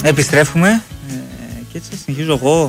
Επιστρέφουμε και έτσι συνεχίζω εγώ.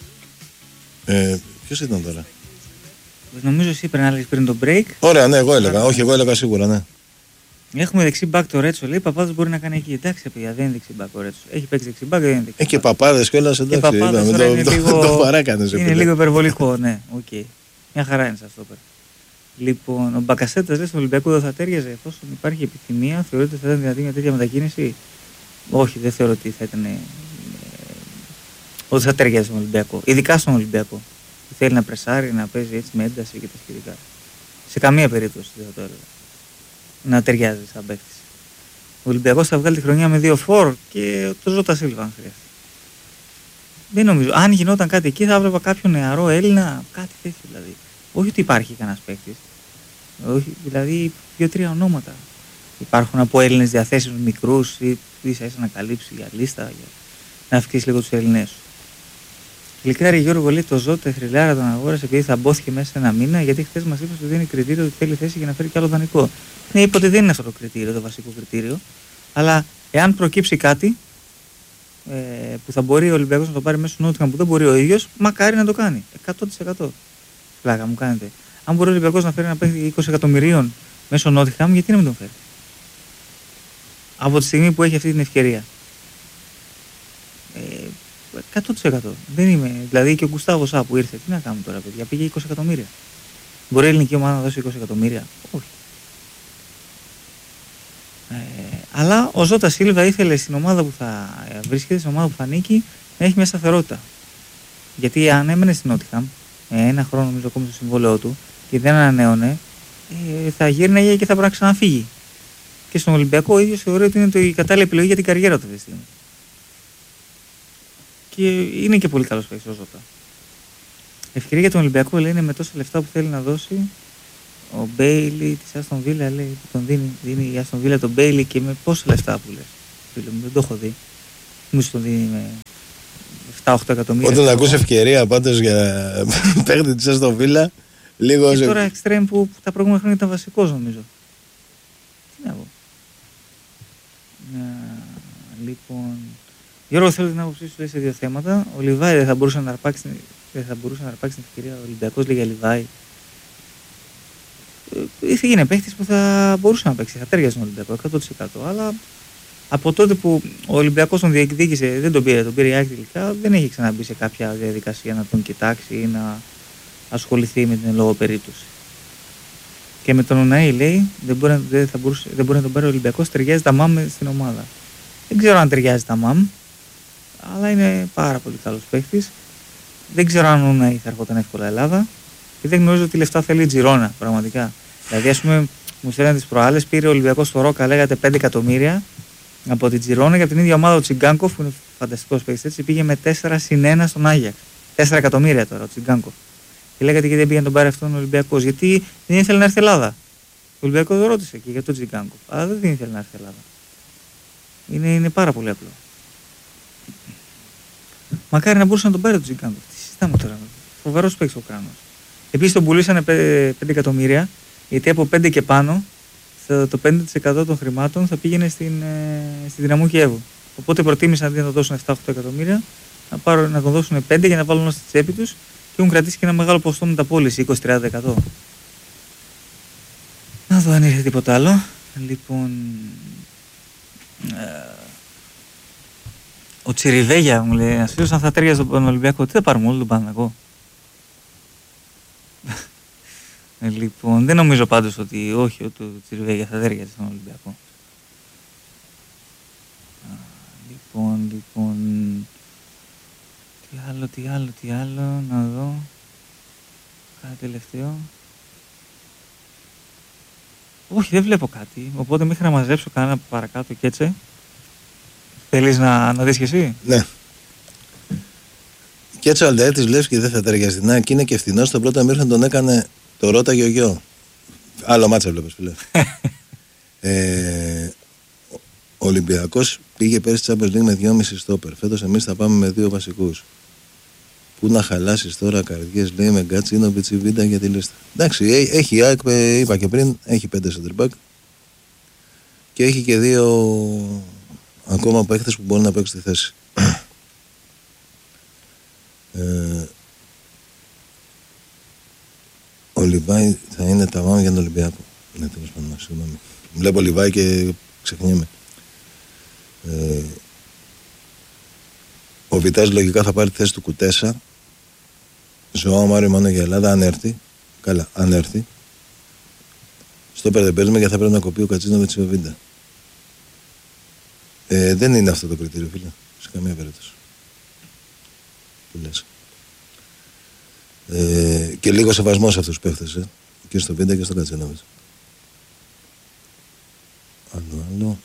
Ποιος ήταν τώρα? Νομίζω εσύ πρέπει να έλεγες πριν το break. Ωραία, ναι, εγώ έλεγα. Όχι, εγώ έλεγα σίγουρα, ναι. Έχουμε δεξί μπακ το Ρέτσο, λέει. Παπάδος μπορεί να κάνει εκεί. Εντάξει, παιδιά, δεν είναι δεξί μπακ ο Ρέτσο. Έχει παίξει δεξί μπακ, δεν είναι δεξί μπακ. Και παπάδες κιόλας, εντάξει. Το παράκανες. Είναι λίγο υπερβολικό, ναι. Okay. Μια χαρά είναι αυτό πέρα. Λοιπόν, ο Μπακασέτας λέει στον Ολυμπιακό δεν θα τέριαζε εφόσον υπάρχει επιθυμία. Θεωρείτε ότι θα ήταν δυνατή μια τέτοια μετακίνηση? Όχι, δεν θεωρώ ότι θα ήταν. Ότι θα ταιριάζει στον Ολυμπιακό. Ειδικά στον Ολυμπιακό. Που θέλει να πρεσάρει, να παίζει έτσι με ένταση και τα σχετικά. Σε καμία περίπτωση δεν θα το έλεγα να ταιριάζει σαν παίκτης. Ο Ολυμπιακός θα βγάλει τη χρονιά με 2 φορ και το Ζώτα Σίλβα αν χρειάζεται. Δεν νομίζω. Αν γινόταν κάτι εκεί θα έβλεπα κάποιο νεαρό Έλληνα, κάτι τέτοιο δηλαδή. Όχι ότι υπάρχει κανένας παίκτης. Όχι, δηλαδή 2-3 ονόματα υπάρχουν από Έλληνες διαθέσιμους μικρούς ή ίσα ίσα να καλύψει για λίστα, για να αυξήσει λίγο τους Ελληνές. Γλυκάρη Γιώργο λέει το Ζώτα θρυλάρα τον αγόρασε επειδή θα μπόθηκε μέσα σε ένα μήνα, γιατί χθες μας είπε ότι δεν είναι κριτήριο ότι θέλει θέση για να φέρει κι άλλο δανεικό. Ναι, είπε ότι δεν είναι αυτό το κριτήριο, το βασικό κριτήριο. Αλλά εάν προκύψει κάτι που θα μπορεί ο Ολυμπιακός να το πάρει μέσω Νότιχαμ που δεν μπορεί ο ίδιος, μακάρι να το κάνει. 100%. Πλάκα μου κάνετε. Αν μπορεί ο Ολυμπιακός να φέρει ένα παίχτη 20 εκατομμυρίων μέσω Νότιχαμ, γιατί να μην τον φέρει? Από τη στιγμή που έχει αυτή την ευκαιρία. 100%. Δεν είμαι. Δηλαδή και ο Γκουστάβο Σά που ήρθε, τι να κάνουμε τώρα, παιδιά, πήγε 20 εκατομμύρια. Μπορεί η ελληνική ομάδα να δώσει 20 εκατομμύρια? Όχι. Αλλά ο Ζώτα Σίλβα ήθελε στην ομάδα που θα βρίσκεται, στην ομάδα που θα ανήκει, να έχει μια σταθερότητα. Γιατί αν έμενε στην Νότιχαμ, ένα χρόνο νομίζω ακόμη στο συμβόλαιό του και δεν ανανέωνε, θα γύρναγε και θα πρέπει να ξαναφύγει. Και στον Ολυμπιακό ο ίδιος θεωρεί ότι είναι η κατάλληλη επιλογή για την καριέρα του αυτή τη στιγμή. Και είναι και πολύ καλός παίκτης ο Ζώτα. Ευκαιρία για τον Ολυμπιακό λέει είναι με τόσα λεφτά που θέλει να δώσει. Ο Μπέιλι της Άστον Βίλα λέει που τον δίνει η Άστον Βίλα τον Μπέιλι και με πόσα λεφτά που λες. Φίλε μου, δεν το έχω δει. Μου τον δίνει με 7-8 εκατομμύρια. Όταν ακούς ευκαιρία πάντως για παίκτη της Άστον Βίλα, λίγο. Και τώρα εξτρέμ που τα προηγούμενα χρόνια ήταν βασικός νομίζω. Τι να πω. Λοιπόν. Γιώργο, θέλω την άποψή σου σε δύο θέματα. Ο Λιβάη δεν θα μπορούσε να αρπάξει την ευκαιρία. Ο Ολυμπιακός λέει για Λιβάη. Είναι παίχτης που θα μπορούσε να παίξει. Θα τέριαζε στον Ολυμπιακό 100%. Αλλά από τότε που ο Ολυμπιακός τον διεκδίκησε, δεν τον πήρε η ΑΕΚ τελικά, δεν έχει ξαναμπεί σε κάποια διαδικασία να τον κοιτάξει ή να ασχοληθεί με την λόγω περίπτωση. Και με τον Ουναή λέει δεν μπορεί να τον πάρει ο Ολυμπιακός, ταιριάζει τα μάμ στην ομάδα. Δεν ξέρω αν ταιριάζει τα μάμ, αλλά είναι πάρα πολύ καλός παίχτης. Δεν ξέρω αν ο Ουναή θα έρχονταν εύκολα Ελλάδα και δεν γνωρίζω τι λεφτά θέλει η Τζιρόνα πραγματικά. Δηλαδή, ας πούμε, μου στέλνουν τις προάλλες, πήρε ο Ολυμπιακός στο Ρόκα, λέγατε 5 εκατομμύρια από την Τζιρόνα και από την ίδια ομάδα ο Τσιγκάνκοφ, που είναι φανταστικός παίχτης, έτσι, πήγε με 4-1 στον Άγιαξ. 4 εκατομμύρια τώρα ο Τσιγκάνκοφ. Και λέγατε και δεν πήγε να τον πάρει αυτόν ο Ολυμπιακός, γιατί δεν ήθελε να έρθει Ελλάδα. Ο Ολυμπιακός το ρώτησε και για τον Τσιγκάνκοφ, αλλά δεν ήθελε να έρθει Ελλάδα. Είναι πάρα πολύ απλό. Μακάρι να μπορούσε να τον πάρει τον Τσιγκάνκοφ. Τι συζητάμε τώρα. Φοβερός παίκτης ο Κράνος. Επίσης τον πουλήσανε 5 εκατομμύρια, γιατί από 5 και πάνω το 50% των χρημάτων θα πήγαινε στην Δυναμό Κιέβου. Οπότε προτίμησαν αντί να τον δώσουν 7-8 εκατομμύρια, να τον δώσουν 5 για να βάλουν στη τσέπη τους και έχουν κρατήσει και ένα μεγάλο ποσοστό μεταπώληση, 20-30%. Να δω αν ήρθε τίποτα άλλο. Λοιπόν. Ο Τσιριβέγια μου λέει: να φίλος αν θα τέριαζε τον Ολυμπιακό, τι θα πάρουμε όλο τον Παναθηναϊκό. Λοιπόν, δεν νομίζω πάντως ότι όχι, ότι ο Τσιριβέγια θα τέριαζε στον Ολυμπιακό. Λοιπόν. Τι άλλο, να δω. Κάτι τελευταίο. Όχι, δεν βλέπω κάτι, οπότε μέχρι να μαζέψω κανένα παρακάτω και έτσι. Θέλεις να δεις και εσύ? Ναι. Και έτσι ο Αλνταέτης Λεύσκη δεν θα ταιριάζει την ΑΕΚ, είναι και φθηνός. Στον πρώτο μήχρονο τον έκανε το Ρώτα Γεωργιό. Άλλο μάτσα βλέπεις φίλε. Ο Ολυμπιακός πήγε πέρυσι Champions League με 2,5 στόπερ. Φέτος εμείς θα πάμε με 2 βασικούς. Πού να χαλάσεις τώρα καρδιές, λέει, με Γκατσίνο, Πιτσιβίντα για τη λίστα. Εντάξει, έχει ΑΕΚ, είπα και πριν, έχει 5 center back και έχει και 2 ακόμα παίχτες που μπορούν να παίξουν τη θέση. Ο Λιβάη θα είναι ταμάμ για τον Ολυμπιακό. Ναι, τέλος πάντων, συγγνώμη. Βλέπω Λιβάη και ξεχνιέμαι. Ο Βιτάς λογικά θα πάρει τη θέση του Κουτέσα. Ζωάο Μάριο Μάνο για Ελλάδα, αν έρθει. Καλά, αν έρθει. Στο πέρα δεν παίζουμε γιατί θα πρέπει να κοπεί ο Κατσίνοβιτς ο Βίντα. Δεν είναι αυτό το κριτήριο, φίλε. Σε καμία περίπτωση. Που λες. Και λίγο σεβασμό σε αυτούς τους παίχτες, και στο Βίντα και στο Κατσίνοβιτς. Άλλο.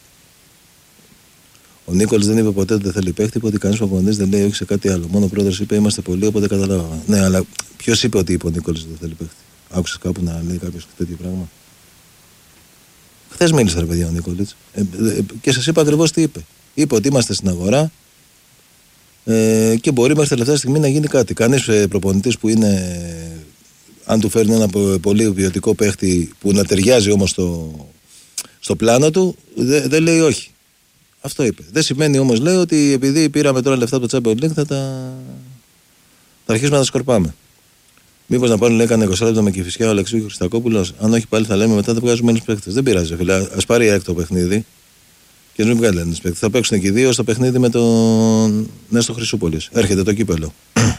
Ο Νίκολς δεν είπε ποτέ ότι δεν θέλει παίχτη, είπε ότι κανείς προπονητής δεν λέει όχι σε κάτι άλλο. Μόνο ο πρόεδρος είπε είμαστε πολλοί, οπότε καταλάβαμε. Ναι, αλλά ποιος είπε ότι είπε ο Νίκολς δεν θέλει παίχτη? Άκουσες κάπου να λέει κάποιος τέτοιο πράγμα? Χθες μίλησε, ρε παιδιά, ο Νίκολιτς. Και σας είπα ακριβώς τι είπε. Είπε ότι είμαστε στην αγορά και μπορεί μέχρι τελευταία στιγμή να γίνει κάτι. Κανείς προπονητής που είναι, αν του φέρνει ένα πολύ ποιοτικό παίχτη που να ταιριάζει όμως στο πλάνο του, δεν λέει όχι. Αυτό είπε. Δεν σημαίνει όμως, λέει, ότι επειδή πήραμε τώρα λεφτά από το Champions League θα αρχίσουμε να τα σκορπάμε. Μήπως να πάνε, λέει, έκανε 20 λεπτά με Κηφισιά ο Αλεξίου και ο Χριστακόπουλος? Αν όχι, πάλι θα λέμε μετά θα βγάζουμε άλλους παίκτες. Δεν πειράζει, φίλε. Ας πάρει η ΑΕΚ το παιχνίδι και μην βγάλει άλλους παίκτες. Θα παίξουν και οι δύο στο παιχνίδι με τον Νέστο Χρυσούπολης. Έρχεται το κύπελο.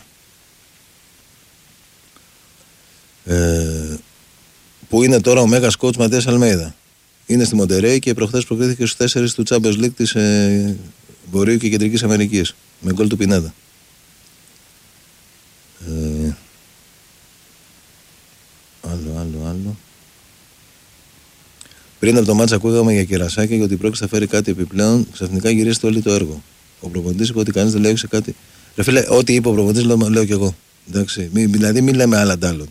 Που είναι τώρα ο μέγας coach Ματίας Αλμέιδα. Είναι στη Μοντερέι και προχθές προκρίθηκε στους 4 του Champions League της Βορείου και Κεντρικής Αμερικής με γκολ του Πινέδα. Άλλο. Πριν από το μάτσα ακούγαμε για κερασάκια και ότι πρόκειται να φέρει κάτι επιπλέον. Ξαφνικά γυρίζεται όλο το έργο. Ο προπονητής είπε ότι κανείς δεν λέει σε κάτι. Ρε φίλε, ό,τι είπε ο προπονητής λέω κι εγώ. Εντάξει, δηλαδή μην λέμε άλλα αντάλλων.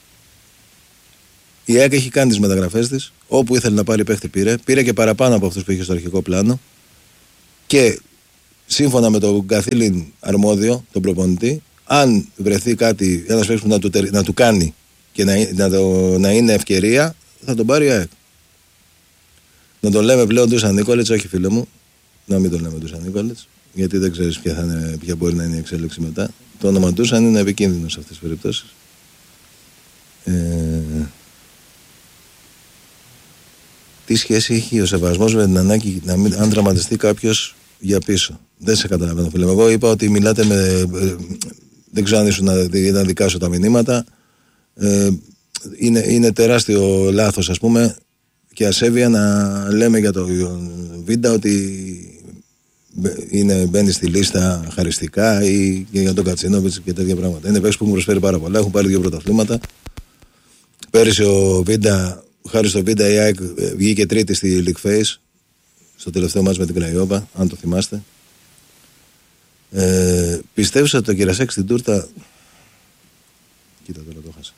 Η ΑΕΚ έχει κάνει τις μεταγραφές της. Όπου ήθελε να πάρει παίχτη πήρε και παραπάνω από αυτούς που είχε στο αρχικό πλάνο. Και σύμφωνα με τον καθήλυν αρμόδιο, τον προπονητή, αν βρεθεί κάτι, ένας παίκτης που να του κάνει και να είναι ευκαιρία, θα τον πάρει η ΑΕΚ. Να τον λέμε πλέον Ντούσαν Νίκολιτς, όχι φίλε μου, να μην τον λέμε Ντούσαν Νίκολιτς, γιατί δεν ξέρεις ποια μπορεί να είναι η εξέλιξη μετά. Το όνομα Ντούσαν είναι επικίνδυνο σε αυτές τις περιπτώσεις. Τι σχέση έχει ο σεβασμός με την ανάγκη αν τραυματιστεί κάποιος για πίσω? Δεν σε καταλαβαίνω, φίλε. Εγώ είπα ότι μιλάτε με. Δεν ξέρω αν ήταν δικά σου τα μηνύματα. Είναι τεράστιο λάθος, ας πούμε, και ασέβεια να λέμε για το Βίντα ότι μπαίνει στη λίστα χαριστικά ή και για τον Κατσίνοβιτς και τέτοια πράγματα. Είναι παίκτες που μου προσφέρει πάρα πολλά. Έχουν πάρει 2 πρωταθλήματα. Πέρυσι ο Βίντα, χάρη στο Βίντα, η ΑΕΚ βγήκε τρίτη στη League Face στο τελευταίο μάτς με την Κραϊόβα, αν το θυμάστε. Πιστεύεις ότι το κερασάκι στην τούρτα. Κοίτα, τώρα το χάσα.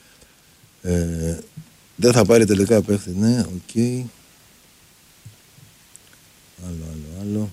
Δεν θα πάρει τελικά παίχτη. Ναι, οκ. Άλλο.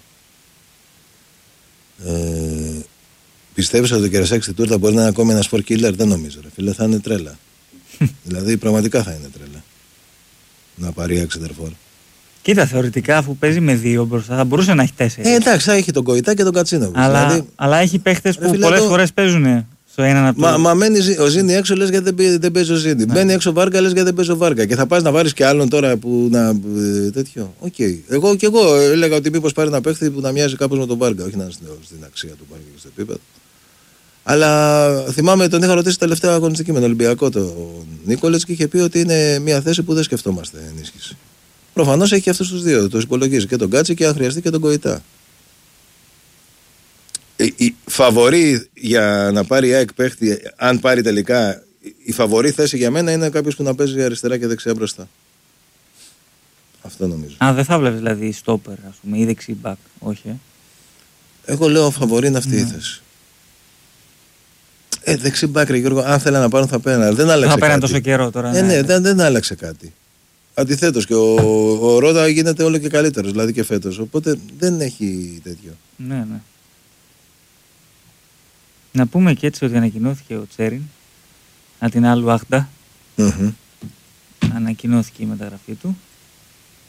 Πιστεύεις ότι το κερασάκι στην τούρτα μπορεί να είναι ακόμη ένα sport killer? Δεν νομίζω, ρε φίλε, θα είναι τρέλα. Δηλαδή πραγματικά θα είναι τρέλα να πάρει εξεντερφόρ. Κοίτα, θεωρητικά αφού παίζει με 2 μπροστά θα μπορούσε να έχει 4. Εντάξει, θα έχει τον Κοϊτά και τον Κατσίνοβιτς. Αλλά έχει παίχτες που πολλές φορές παίζουν στο έναν από τους. Μα μένει ο Ζήνη έξω, λες γιατί δεν παίζει ο Ζήνη. Μπαίνει έξω Βάρκα, λες γιατί δεν παίζει ο Βάρκα. Και θα πας να βάλεις και άλλον τώρα που να. Τέτοιο. Οκ. Εγώ έλεγα ότι μήπως πάρει ένα παίχτη που να μοιάζει κάπως με τον Βάρκα. Όχι να είναι στην αξία του Βάρκα και στο επίπεδο. Αλλά θυμάμαι τον είχα ρωτήσει τελευταία αγωνιστική με τον Ολυμπιακό τον Νίκολετς και είχε πει ότι είναι μια θέση που δεν σκεφτόμαστε ενίσχυση. Προφανώς έχει και αυτούς τους δύο. Το υπολογίζει και τον Κάτσι και αν χρειαστεί και τον Κοϊτά. Η φαβορή για να πάρει η ΑΕΚ παίχτη, αν πάρει τελικά, η φαβορή θέση για μένα είναι κάποιος που να παίζει αριστερά και δεξιά μπροστά. Αυτό νομίζω. Δεν θα βλέπεις δηλαδή στόπερ, ας πούμε, ή δεξί μπακ, όχι. Εγώ λέω φαβορή είναι αυτή η θέση. Δεξί μπακ, ρε Γιώργο, αν θέλει να πάρουν θα πέραν. Δεν άλλαξε. Θα πέραν τόσο καιρό τώρα. Ναι, δεν άλλαξε κάτι. Αντιθέτως και ο Ρόδα γίνεται όλο και καλύτερος, δηλαδή και φέτος. Οπότε δεν έχει τέτοιο. Ναι. Να πούμε και έτσι ότι ανακοινώθηκε ο Τσέριν από την Αλ Ουάχντα. Ανακοινώθηκε η μεταγραφή του.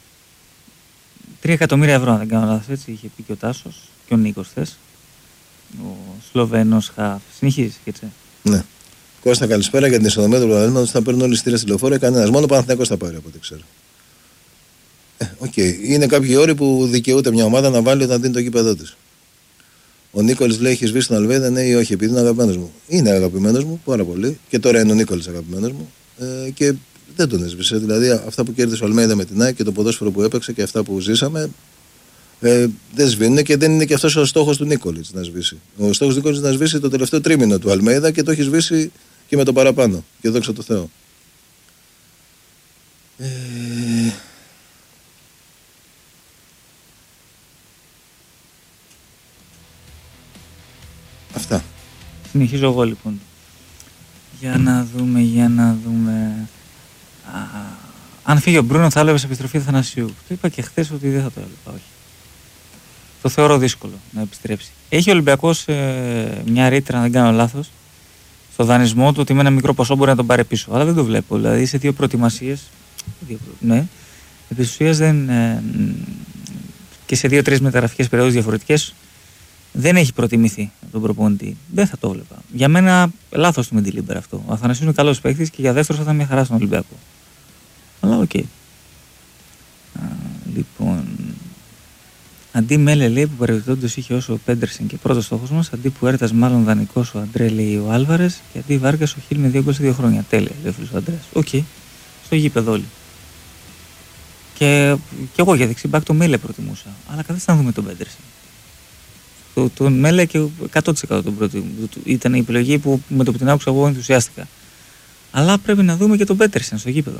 3 εκατομμύρια ευρώ, αν δεν κάνω λάθος, έτσι είχε πει και ο Τάσος και ο Νίκος θες. Ο Σλοβαίνος χαφ. Συνεχίζει και έτσι. Ναι. Κώστα, καλησπέρα. Για την ισοδομία του πρωταθλήματος θα παίρνουν όλοι στήρες τηλεφόρια. Κανένας. Μόνο ο Παναθηναϊκός θα πάρει από ό,τι ξέρω. Οκ. Είναι κάποιοι όροι που δικαιούται μια ομάδα να βάλει όταν δίνει το γήπεδό της. Ο Νίκολης λέει: έχει σβήσει τον Αλβέδα, ναι ή όχι, επειδή είναι αγαπημένος μου. Είναι αγαπημένος μου πάρα πολύ. Και τώρα είναι ο Νίκολης αγαπημένος μου. Και δεν τον έσβησε. Δηλαδή αυτά που κέρδισε ο Αλμέιδα με την ΑΕΚ και το ποδόσφαιρο που έπαιξε και αυτά που ζήσαμε δεν σβήνουν και δεν είναι και αυτός ο στόχος του Νίκολης να σβήσει. Ο στόχος του Νίκολης να σβήσει το τελευταίο τρίμηνο του Αλμέιδα και το έχει σβήσει και με το παραπάνω. Και δόξα τω Θεώ. Αυτά. Συνεχίζω εγώ λοιπόν. Για να δούμε. Αν φύγει ο Μπρούνο θα έλεγε επιστροφή του Θανασίου. Το είπα και χθες ότι δεν θα το έλεγα. Όχι. Το θεωρώ δύσκολο να επιστρέψει. Έχει ο Ολυμπιακός μια ρήτρα, αν δεν κάνω λάθος, στο δανεισμό του ότι με ένα μικρό ποσό μπορεί να τον πάρει πίσω. Αλλά δεν το βλέπω. Δηλαδή σε δύο προετοιμασίες. Ναι. Επί της ουσίας και σε 2-3 μεταγραφικές περιόδους διαφορετικές δεν έχει προτιμηθεί τον προπονητή. Δεν θα το έβλεπα. Για μένα λάθος του με τη Λίμπερ αυτό. Ο Αθανασίου είναι καλός παίκτης και για δεύτερος θα ήταν μια χαρά στον Ολυμπιακό. Αλλά οκ. Λοιπόν. Αντί Μέλε λέει που παρεμπιπτόντως είχε όσο ο Πέντερσεν και πρώτος στόχος μας, αντί που έρτας μάλλον δανεικός ο Αντρέ λέει ο Άλβαρες και αντί Βάρκας ο Χίλ με 2 γκολ σε 2 χρόνια. Τέλεια, λέει ο φίλος ο Αντρέας. Οκ. Στο γήπεδο όλοι. Και εγώ για δεξί μπακ το Μέλε προτιμούσα. Αλλά καθίστε να δούμε τον Πέντερσεν. Τον Μέλε και 100% τον πρώτο. Ήταν η επιλογή που με το που την άκουσα εγώ ενθουσιάστηκα. Αλλά πρέπει να δούμε και τον Πέντερσεν στο γήπεδο.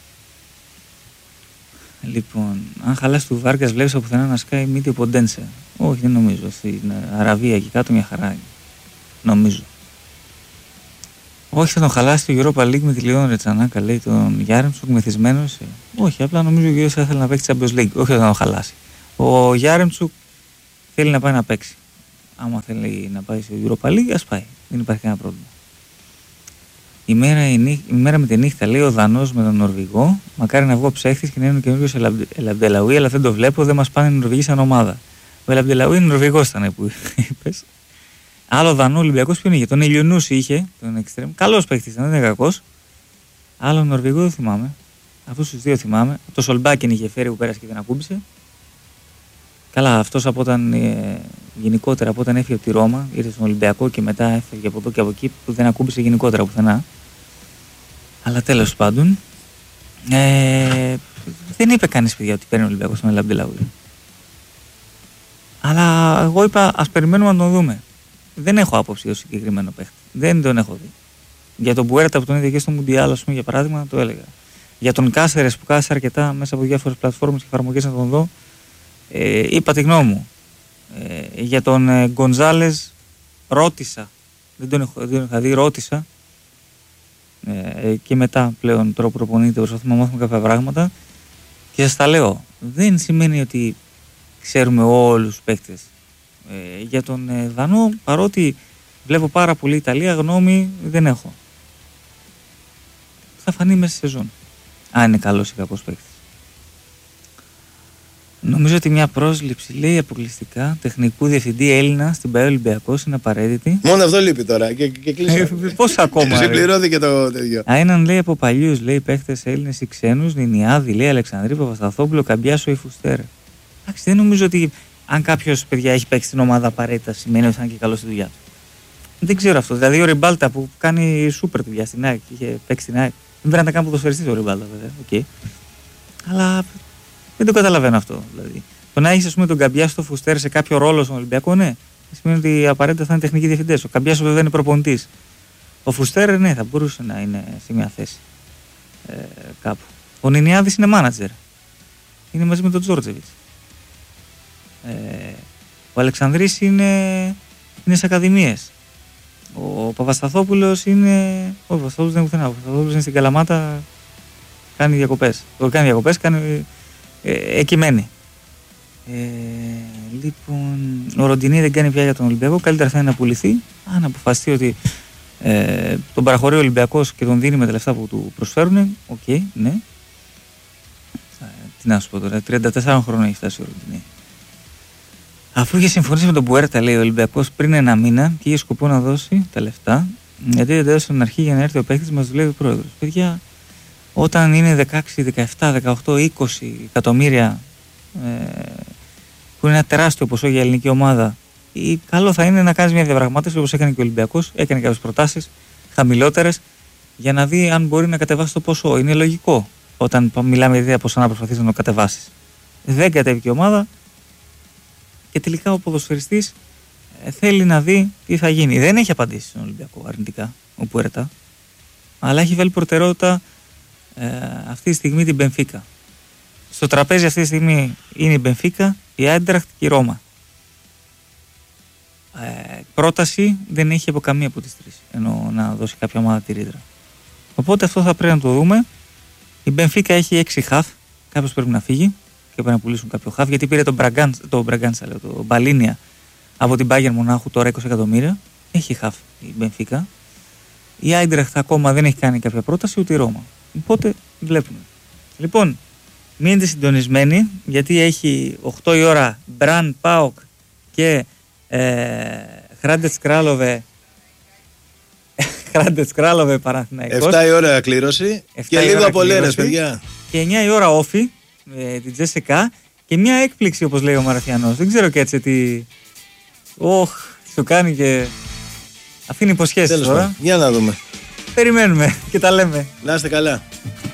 Λοιπόν, αν χαλάσει του Βάρκας βλέπεις από πουθενά να σκάει μύτη ο Ποντένσε. Όχι, δεν νομίζω. Στην Αραβία εκεί κάτω μια χαρά. Νομίζω. Όχι, θα τον χαλάσει το Europa League με τη Λιόν Ρετσανάκα, λέει τον Γιάρεμτσουκ μεθυσμένος. Όχι, απλά νομίζω ότι θα ήθελε να παίξει Champions League. Όχι, θα τον χαλάσει. Ο Γιάρεμτσουκ θέλει να πάει να παίξει. Άμα θέλει να πάει στο Europa League, ας πάει. Δεν υπάρχει κανένα πρόβλημα. Η μέρα με τη νύχτα, λέει ο Δανός με τον Νορβηγό. Μακάρι να βγω ψέχτης και να είναι ο καινούριος Ελαμπντελαούι, αλλά δεν το βλέπω, δεν μας πάνε οι Νορβηγοί σαν ομάδα. Ο Ελαμπντελαούι είναι Νορβηγός, ήταν που είπες. Άλλο Δανό Ολυμπιακός ποιον είχε, τον Ελιονούση είχε, τον Εξτρέμ. Καλός παίκτης, δεν είναι κακός. Άλλο Νορβηγό δεν θυμάμαι. Αυτούς τους δύο θυμάμαι. Το Σολμπάκιν είχε φέρει που πέρασε και δεν ακούμπησε. Καλά, αυτός από όταν γενικότερα από όταν έφυγε από τη Ρώμα, ήρθε στον Ολυμπιακό και μετά έφυγε από εδώ και από εκεί που δεν ακούμπησε γενικότερα πουθενά. Αλλά τέλος πάντων, δεν είπε κανείς παιδιά ότι παίρνει ο Ολυμπιακός στον Ελαμπντελαούι. Αλλά εγώ είπα ας περιμένουμε να τον δούμε. Δεν έχω άποψη ως συγκεκριμένο παίχτη. Δεν τον έχω δει. Για τον Μπουέρτα που τον είδε και στο Μουντιάλ, ας πούμε, για παράδειγμα, το έλεγα. Για τον Κάσερες που κάθεσε αρκετά μέσα από διάφορες πλατφόρμες και εφαρμογές να τον δω, είπα τη γνώμη μου. Για τον Γκονζάλες ρώτησα. Δεν τον είχα δει, ρώτησα. Και μετά πλέον τώρα που προπονείται προσπαθούμε να μάθουμε κάποια πράγματα. Και σας τα λέω. Δεν σημαίνει ότι ξέρουμε όλους τους παίκτες. Για τον Δανό, παρότι βλέπω πάρα πολύ Ιταλία, γνώμη δεν έχω. Θα φανεί μέσα στη σεζόν. Αν είναι καλός ή κακός παίκτης. Νομίζω ότι μια πρόσληψη, λέει, αποκλειστικά τεχνικού διευθυντή Έλληνα στην ΠΑΕ Ολυμπιακός είναι απαραίτητη. Μόνο αυτό λείπει τώρα και κλείσει. Πώς ακόμα. Συμπληρώθηκε το τέτοιο. Έναν λέει από παλιούς, λέει, παίχτες Έλληνες ή ξένους, Νινιάδη, λέει, Αλεξανδρή, Παπασταθόπουλο, Καμπιάσο ή Φουστέρ. Εντάξει, δεν νομίζω ότι αν κάποιος παιδιά έχει παίξει την ομάδα απαραίτητα σημαίνει ότι θα είναι και καλό στη δουλειά του. Δεν ξέρω αυτό. Δηλαδή ο Ριμπάλτα που κάνει σούπερ δουλειά στην ΑΕΚ, είχε παίξει στην ΑΕΚ. Δεν πρέπει να κάνει ποδοσφαιριστής ο Ριμπάλτα, βέβαια. Okay. Αλλά δεν το καταλαβαίνω αυτό. Δηλαδή. Το να έχει τον Καμπιάσο στο Φουστέρ σε κάποιο ρόλο στον Ολυμπιακό, ναι, σημαίνει ότι απαραίτητα θα είναι τεχνικοί διευθυντές. Ο Καμπιάσο βέβαια είναι προπονητής. Ο Φουστέρ, ναι, θα μπορούσε να είναι σε μια θέση κάπου. Ο Νινιάδης είναι μάνατζερ. Είναι μαζί με τον Τζόρτζεβιτς. Ο Αλεξανδρής είναι σε ακαδημίες. Ο Παπασταθόπουλος είναι. Ο Παπασταθόπουλος δεν είναι πουθενά. Ο Παπασταθόπουλος είναι στην Καλαμάτα. Κάνει διακοπές. Εκεί μένει. Λοιπόν, ο Ροντινί δεν κάνει πια για τον Ολυμπιακό. Καλύτερα θα είναι να πουληθεί. Αν αποφασιστεί ότι τον παραχωρεί ο Ολυμπιακός και τον δίνει με τα λεφτά που του προσφέρουν. Οκ, ναι. Τι να σου πω τώρα. 34 χρόνια έχει φτάσει ο Ροντινί. Αφού είχε συμφωνήσει με τον Πουέρτα, λέει ο Ολυμπιακός πριν ένα μήνα και είχε σκοπό να δώσει τα λεφτά, γιατί δεν έδωσε την αρχή για να έρθει ο παίκτης, μας δουλεύει ο πρόεδρος. Παιδιά, όταν είναι 16, 17, 18, 20 εκατομμύρια, που είναι ένα τεράστιο ποσό για ελληνική ομάδα, καλό θα είναι να κάνεις μια διαπραγμάτευση όπως έκανε και ο Ολυμπιακός. Έκανε κάποιες προτάσεις χαμηλότερες για να δει αν μπορεί να κατεβάσει το ποσό. Είναι λογικό όταν μιλάμε για τέτοια ποσά να προσπαθείς να το κατεβάσεις. Δεν κατέβηκε η ομάδα και τελικά ο ποδοσφαιριστής θέλει να δει τι θα γίνει. Δεν έχει απαντήσει στον Ολυμπιακό αρνητικά ο Πουέρτα, αλλά έχει βάλει προτεραιότητα αυτή τη στιγμή την Μπενφίκα. Στο τραπέζι αυτή τη στιγμή είναι η Μπενφίκα, η Άιντραχτ και η Ρώμα. Πρόταση δεν έχει από καμία από τις τρεις, ενώ να δώσει κάποια ομάδα τη ρήτρα. Οπότε αυτό θα πρέπει να το δούμε. Η Μπενφίκα έχει 6 χαφ. Κάποιος πρέπει να φύγει και πρέπει να πουλήσουν κάποιο χαφ, γιατί πήρε το Μπαλίνια από την Bayern Μονάχου τώρα 20 εκατομμύρια. Έχει χαφ η Μπενφίκα. Η Άιντραχτ ακόμα δεν έχει κάνει κάποια πρόταση, ούτε η Ρώμα. Οπότε βλέπουμε. Λοιπόν, μείνετε συντονισμένοι, γιατί έχει 8 η ώρα Μπραν Πάοκ και Χράντετς Κράλοβε Παναθηναϊκός. 7 η ώρα κλήρωση και λίγο από λέρες, παιδιά. Και 9 η ώρα όφι με την Τζέσικα και μια έκπληξη, όπως λέει ο Μαραθιανός. Δεν ξέρω και έτσι τι. Σου κάνει και αφήνει υποσχέσεις τώρα. Για να δούμε. Περιμένουμε και τα λέμε. Να είστε καλά.